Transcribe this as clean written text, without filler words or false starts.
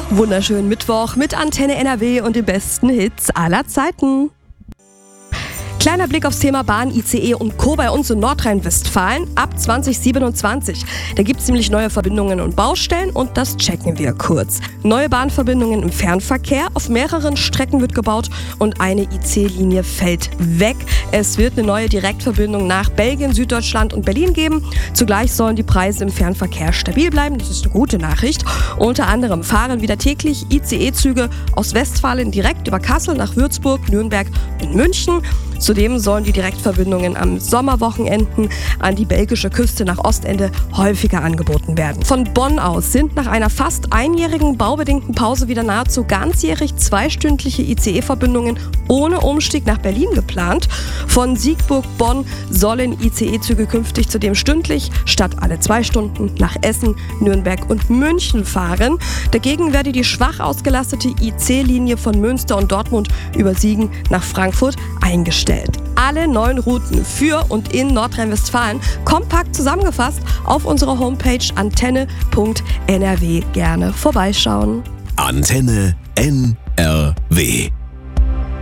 Wunderschönen Mittwoch mit Antenne NRW und den besten Hits aller Zeiten. Kleiner Blick aufs Thema Bahn, ICE und Co. bei uns in Nordrhein-Westfalen ab 2027. Da gibt es nämlich neue Verbindungen und Baustellen und das checken wir kurz. Neue Bahnverbindungen im Fernverkehr, auf mehreren Strecken wird gebaut und eine IC-Linie fällt weg. Es wird eine neue Direktverbindung nach Belgien, Süddeutschland und Berlin geben. Zugleich sollen die Preise im Fernverkehr stabil bleiben. Das ist eine gute Nachricht. Unter anderem fahren wieder täglich ICE-Züge aus Westfalen direkt über Kassel nach Würzburg, Nürnberg und München. Zudem sollen die Direktverbindungen am Sommerwochenenden an die belgische Küste nach Ostende häufiger angeboten werden. Von Bonn aus sind nach einer fast einjährigen baubedingten Pause wieder nahezu ganzjährig zweistündliche ICE-Verbindungen ohne Umstieg nach Berlin geplant. Von Siegburg-Bonn sollen ICE-Züge künftig zudem stündlich statt alle 2 Stunden nach Essen, Nürnberg und München fahren. Dagegen werde die schwach ausgelastete IC-Linie von Münster und Dortmund über Siegen nach Frankfurt eingestellt. Alle 9 Routen für und in Nordrhein-Westfalen kompakt zusammengefasst auf unserer Homepage antenne.nrw. Gerne vorbeischauen. Antenne NRW.